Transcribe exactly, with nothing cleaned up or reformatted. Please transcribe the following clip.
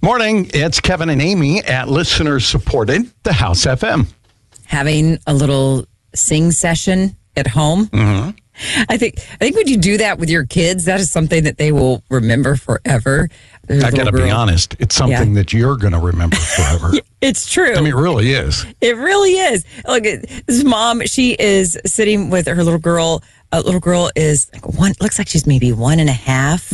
Morning, it's Kevin and Amy at Listener Supported, the House F M. Having a little sing session at home. Mm-hmm. I think I think when you do that with your kids, that is something that they will remember forever. There's a I got to little be girl- honest, it's something Yeah. that you're going to remember forever. It's true. I mean, it really is. It really is. Look, this mom, she is sitting with her little girl. A little girl is like one, looks like she's maybe one and a half.